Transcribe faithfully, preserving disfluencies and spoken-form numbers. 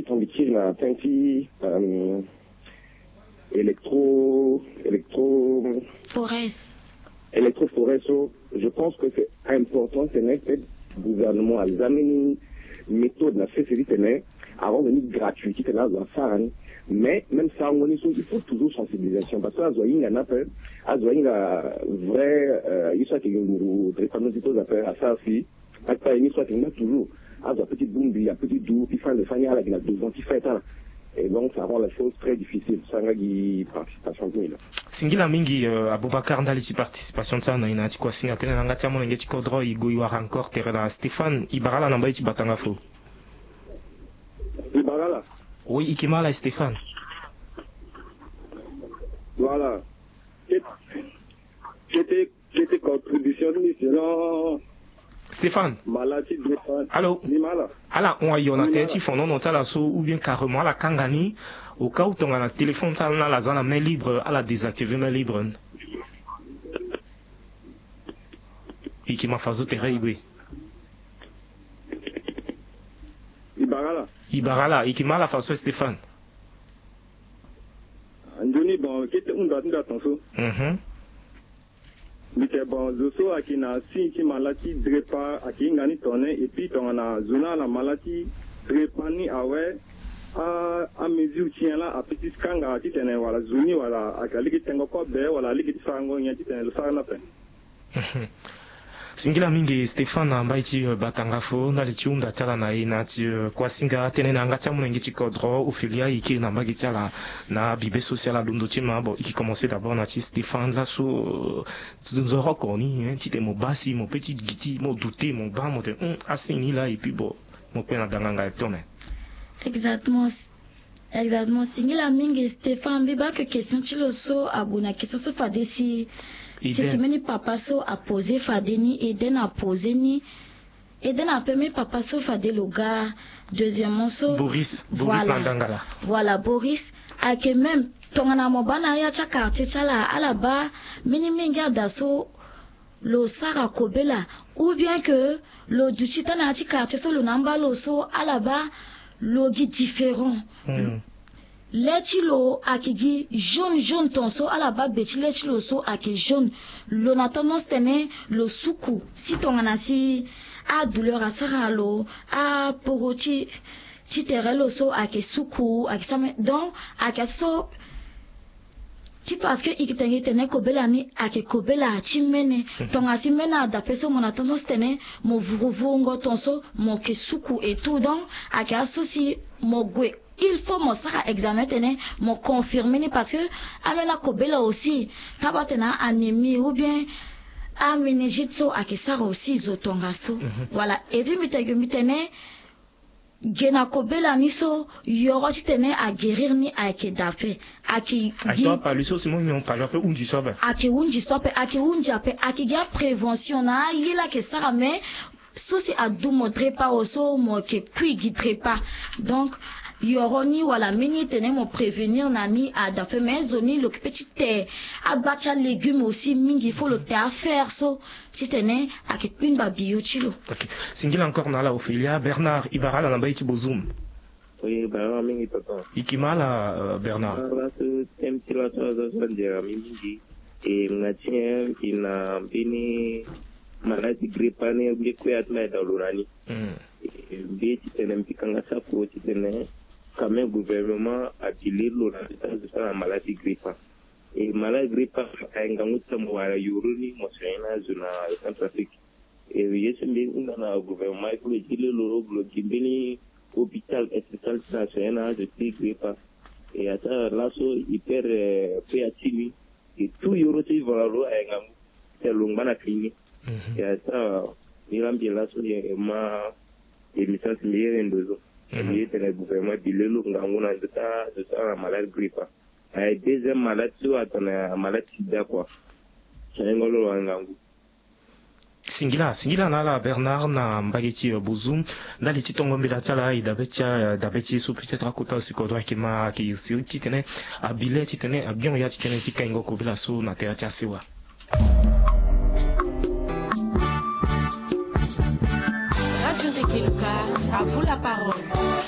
Tambikiri na Tanti, euh, électro, électro, Forest. Électro-forêt, je pense que c'est important que le gouvernement a une méthode, la société, avant de venir gratuite, mais même ça, il faut toujours sensibilisation, parce que il y en a peu, il y a vrai, il y a une à ça aussi, parce qu'il y a toujours, il y a petit boom, il y a petit doux, il faut le faire, il y a deux ans qui fait ça. Et donc, ça rend la chose très difficile. Ça a une participation. Singila mingi uh, Abubakar ndali ci participation sana ina ci kwa singa tena ngati amona ngeti kodro igo iwa encore terra Stéphane Ibarala namba ci batanga fo. Ibarala. Oui, ikimala Stéphane. Voilà. C'était c'était contribution selon Stéphane. Maladie de Allô. Ala on ayo na tenti fono no tala so ou bien carrément la kangani au cas où ton la téléphone tala na la zone main libre à la désactiver main libre. Et qui m'a fait terre igwe. Ibarala. Ibarala et qui m'a la face Stéphane. Andoni bon qui était un datin d'attention. Mhm. Mais bon, je sais qu'il y a une maladie drepa qui ngani tonne et puis on a zona la maladie drepa ni awe a a mesure tient là a petit kanga ti tene wala zuni wala a ligi tengo ko be wala ligi sango nya ti tene le sana pe. Singila mingi Stéphane ambaye ci batanga fo na le tiunda tala na ina ci kwa singa tene na ngata mo ngi ci kodro ou filia iki na mbagi tala na bibe social a lundo ci mabo iki commencer d'abord na ci Stéphane là so zo reconi hein ti te mo basi mo petit giti mo douter mo ba mo te asini là et puis bon mo pena danganga tone. Exactement. Exactement. Singila mingi Stéphane biba que question ti lo so aguna question so fade si si si meni papa so a posé fadeni Eden a posé ni Eden a permis papa so fade le gars deuxièmement so Boris voilà, Boris Landangala voilà Boris a que même tongana mo bana ya cha quartier chala ala ba mini minga daso lo sara kobela ou bien que lo duchita na chi quartier so lo namba lo so ala ba lo gi différent. mm. L'echilo akigi jaune jaune tonso à la base beti l'echilo so aki jaune lo natano stene lo suku si tongana si a douleur a saralo a porochi ti terelo so aki suku aki same donc aki so ti parce que ikitengi tene kobela ni aki kobela ti mene tonga si mena da peso monatono stene mo vuruvungo tonso mo ke suku et tout donc aki associ mo gwe il faut mon sara examen tene mon confirmer parce que amena kobela aussi tabatena anémie ou bien a méningite so akesara aussi zotonga so mm-hmm. Voilà et puis mitege mitene gena kobela niso yoro tene a guérir ni a ke dafe aki gi toi pas lui so simon mi on parle un peu unji sobe aki unji sobe aki unji ape aki ga prévention na yila ke sara mais souci a du montrer pas oso mo ke puis guider pas donc yoroni wala mini tene mo prévenir nani a dafe mais zoni le petit te abacha légumes aussi mingi faut le te à faire so si tene a ke pin ba bio chilo. OK singila encore na la Ophélia Bernard Ibarala na baiti bozum. Oui Bernard mingi papa ikimala uh, Bernard la ce tempi la so so de mingi e ngatia ina bini maladi gripane oublie ko atma dalurani mm bi tene mpikanga sa ko tene quand même gouvernement a dilé l'organisation de la maladie grippe et maladie grippe a engamuta mwara yuruni mosena zuna Centrafrique et yesembe undana gouvernement ko dilé l'oro blokimbeni hôpital spécial national de grippe et ata laso hyper péatini et tout yoroti valoro a engamu c'est longmana clinique et ata mirambi laso ma émission meilleure ndozo. Il est le gouvernement de l'Élo, nganguna de ça, de ça la maladie grippe. La deuxième maladie, c'est la maladie sida quoi. C'est un gros ngangu. Singila, singila nala Bernard na mbageti buzum na li titongo mbila tala i dabetia dabeti su peut-être à côté su kodwa ki ma ki si titene abile titene abion ya titene tika ingo ko bila su na te atia sewa. Radio Tekeluka, à vous la parole.